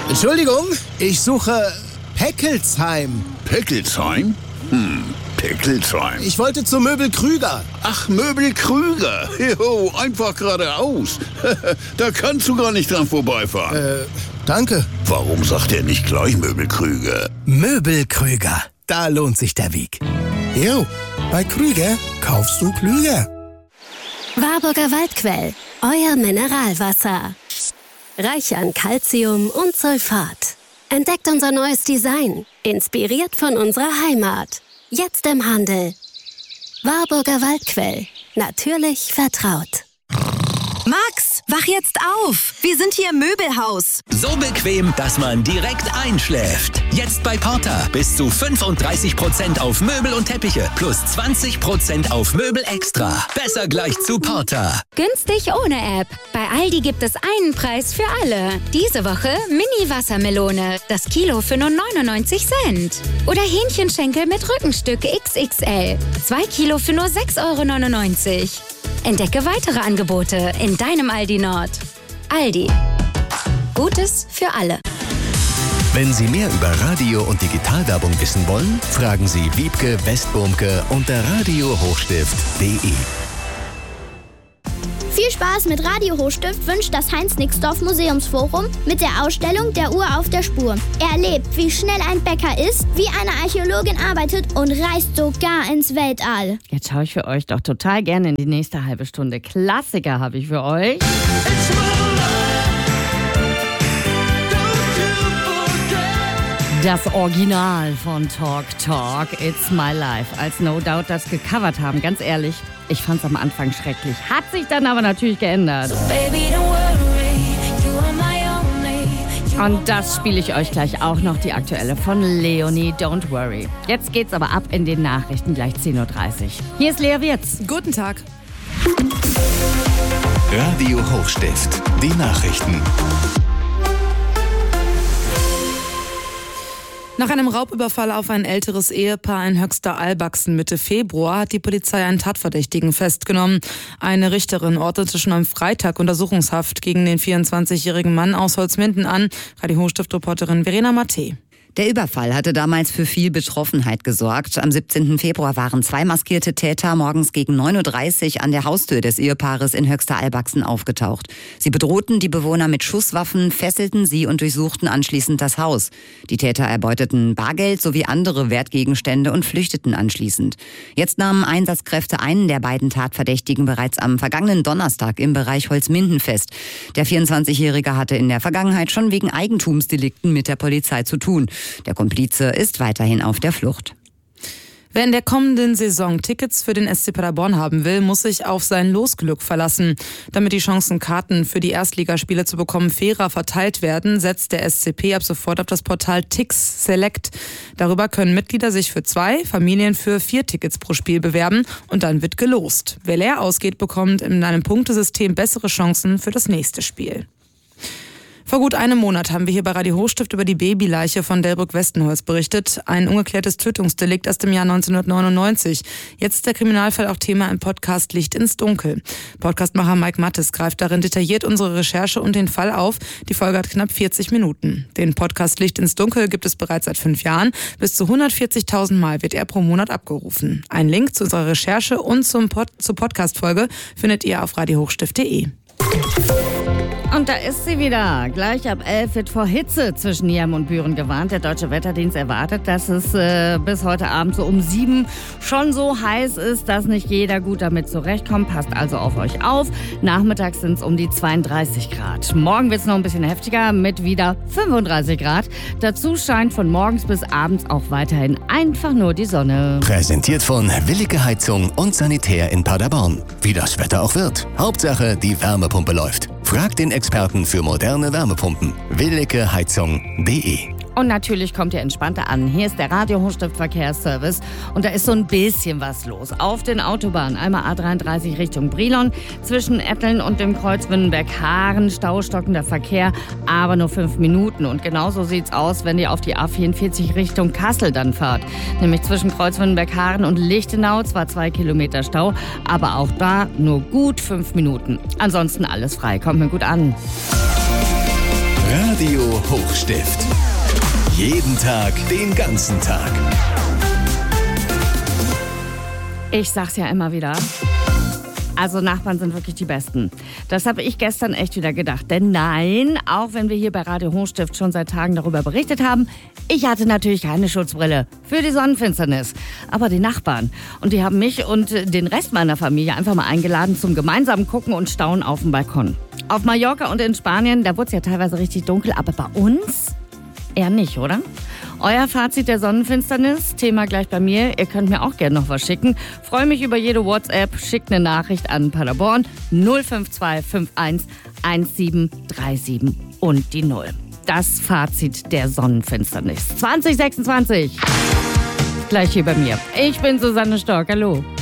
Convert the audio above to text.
Entschuldigung, ich suche Peckelsheim. Peckelsheim? Peckelsheim. Ich wollte zu Möbel Krüger. Ach, Möbel Krüger. Jo, einfach geradeaus. Da kannst du gar nicht dran vorbeifahren. Danke. Warum sagt er nicht gleich Möbel Krüger? Möbel Krüger. Da lohnt sich der Weg. Jo, bei Krüger kaufst du klüger. Warburger Waldquell, euer Mineralwasser. Reich an Calcium und Sulfat. Entdeckt unser neues Design, inspiriert von unserer Heimat. Jetzt im Handel. Warburger Waldquell, natürlich vertraut. Max, wach jetzt auf! Wir sind hier im Möbelhaus. So bequem, dass man direkt einschläft. Jetzt bei Porter bis zu 35% auf Möbel und Teppiche plus 20% auf Möbel extra. Besser gleich zu Porter. Günstig ohne App. Bei Aldi gibt es einen Preis für alle. Diese Woche Mini-Wassermelone. Das Kilo für nur 99 Cent. Oder Hähnchenschenkel mit Rückenstück XXL. 2 Kilo für nur 6,99 €. Entdecke weitere Angebote in deinem Aldi Nord. Aldi. Gutes für alle. Wenn Sie mehr über Radio- und Digitalwerbung wissen wollen, fragen Sie Wiebke Westburmke unter radiohochstift.de. Viel Spaß mit Radio Hochstift wünscht das Heinz-Nixdorf Museumsforum mit der Ausstellung Der Uhr auf der Spur. Erlebt, wie schnell ein Bäcker ist, wie eine Archäologin arbeitet und reist sogar ins Weltall. Jetzt schaue ich für euch doch total gerne in die nächste halbe Stunde. Klassiker habe ich für euch. Das Original von Talk Talk, It's My Life, als No Doubt das gecovert haben. Ganz ehrlich, ich fand's am Anfang schrecklich. Hat sich dann aber natürlich geändert. Und das spiele ich euch gleich auch noch, die aktuelle von Leonie, Don't Worry. Jetzt geht's aber ab in den Nachrichten, gleich 10:30 Uhr. Hier ist Lea Wirz. Guten Tag. Radio Hochstift, die Nachrichten. Nach einem Raubüberfall auf ein älteres Ehepaar in Höxter-Albachsen Mitte Februar hat die Polizei einen Tatverdächtigen festgenommen. Eine Richterin ordnete schon am Freitag Untersuchungshaft gegen den 24-jährigen Mann aus Holzminden an. Radio Hochstift-Reporterin Verena Matte. Der Überfall hatte damals für viel Betroffenheit gesorgt. Am 17. Februar waren 2 maskierte Täter morgens gegen 9:30 Uhr an der Haustür des Ehepaares in Höxter-Albachsen aufgetaucht. Sie bedrohten die Bewohner mit Schusswaffen, fesselten sie und durchsuchten anschließend das Haus. Die Täter erbeuteten Bargeld sowie andere Wertgegenstände und flüchteten anschließend. Jetzt nahmen Einsatzkräfte einen der beiden Tatverdächtigen bereits am vergangenen Donnerstag im Bereich Holzminden fest. Der 24-Jährige hatte in der Vergangenheit schon wegen Eigentumsdelikten mit der Polizei zu tun. Der Komplize ist weiterhin auf der Flucht. Wer in der kommenden Saison Tickets für den SC Paderborn haben will, muss sich auf sein Losglück verlassen. Damit die Chancen, Karten für die Erstligaspiele zu bekommen, fairer verteilt werden, setzt der SCP ab sofort auf das Portal Tix Select. Darüber können Mitglieder sich für 2, Familien für 4 Tickets pro Spiel bewerben und dann wird gelost. Wer leer ausgeht, bekommt in einem Punktesystem bessere Chancen für das nächste Spiel. Vor gut einem Monat haben wir hier bei Radio Hochstift über die Babyleiche von Delbrück-Westenholz berichtet. Ein ungeklärtes Tötungsdelikt aus dem Jahr 1999. Jetzt ist der Kriminalfall auch Thema im Podcast Licht ins Dunkel. Podcastmacher Mike Mattes greift darin detailliert unsere Recherche und den Fall auf. Die Folge hat knapp 40 Minuten. Den Podcast Licht ins Dunkel gibt es bereits seit 5 Jahren. Bis zu 140.000 Mal wird er pro Monat abgerufen. Einen Link zu unserer Recherche und zur Podcast-Folge findet ihr auf radiohochstift.de. Und da ist sie wieder. Gleich ab 11 wird vor Hitze zwischen Niam und Büren gewarnt. Der Deutsche Wetterdienst erwartet, dass es bis heute Abend so um 7 schon so heiß ist, dass nicht jeder gut damit zurechtkommt. Passt also auf euch auf. Nachmittags sind es um die 32 Grad. Morgen wird es noch ein bisschen heftiger mit wieder 35 Grad. Dazu scheint von morgens bis abends auch weiterhin einfach nur die Sonne. Präsentiert von Willige Heizung und Sanitär in Paderborn. Wie das Wetter auch wird. Hauptsache, die Wärmepumpe läuft. Fragt den Experten für moderne Wärmepumpen. Willigeheizung.de. Und natürlich kommt ihr entspannter an. Hier ist der Radio Hochstift Verkehrsservice und da ist so ein bisschen was los. Auf den Autobahnen, einmal A33 Richtung Brilon, zwischen Etteln und dem Kreuz Winnenberg-Haaren, staustockender Verkehr, aber nur 5 Minuten. Und genauso sieht's aus, wenn ihr auf die A44 Richtung Kassel dann fahrt. Nämlich zwischen Kreuz Winnenberg-Haaren und Lichtenau, zwar 2 Kilometer Stau, aber auch da nur gut 5 Minuten. Ansonsten alles frei, kommt mir gut an. Radio Hochstift. Jeden Tag, den ganzen Tag. Ich sag's ja immer wieder. Also Nachbarn sind wirklich die Besten. Das habe ich gestern echt wieder gedacht. Denn nein, auch wenn wir hier bei Radio Hochstift schon seit Tagen darüber berichtet haben, ich hatte natürlich keine Schutzbrille für die Sonnenfinsternis. Aber die Nachbarn. Und die haben mich und den Rest meiner Familie einfach mal eingeladen zum gemeinsamen Gucken und Staunen auf dem Balkon. Auf Mallorca und in Spanien, da wurde es ja teilweise richtig dunkel. Aber bei uns eher nicht, oder? Euer Fazit der Sonnenfinsternis, Thema gleich bei mir. Ihr könnt mir auch gerne noch was schicken. Freue mich über jede WhatsApp. Schickt eine Nachricht an Paderborn 05251 1737 und die 0. Das Fazit der Sonnenfinsternis 2026. Gleich hier bei mir. Ich bin Susanne Stork. Hallo.